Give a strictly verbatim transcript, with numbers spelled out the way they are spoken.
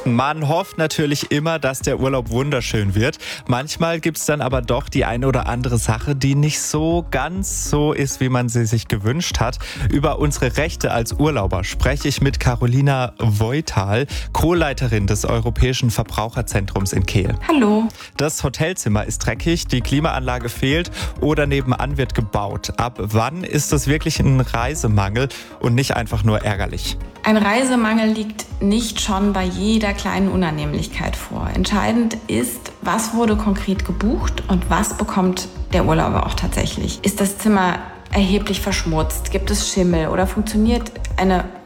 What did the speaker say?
Man hofft natürlich immer, dass der Urlaub wunderschön wird. Manchmal gibt es dann aber doch die eine oder andere Sache, die nicht so ganz so ist, wie man sie sich gewünscht hat. Über unsere Rechte als Urlauber spreche ich mit Carolina Voital, Co-Leiterin des Europäischen Verbraucherzentrums in Kehl. Hallo. Das Hotelzimmer ist dreckig, die Klimaanlage fehlt oder nebenan wird gebaut. Ab wann ist das wirklich ein Reisemangel und nicht einfach nur ärgerlich? Ein Reisemangel liegt nicht schon bei jeder kleinen Unannehmlichkeit vor. Entscheidend ist, was wurde konkret gebucht und was bekommt der Urlauber auch tatsächlich. Ist das Zimmer erheblich verschmutzt? Gibt es Schimmel oder funktioniert eine